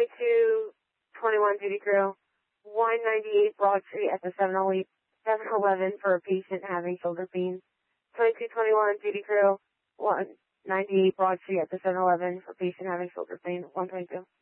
2221 duty crew, 198 Broad Street at the 7-Eleven for a patient having shoulder pain. 2221 duty crew, 198 Broad Street at the 7-Eleven for a patient having shoulder pain. 122.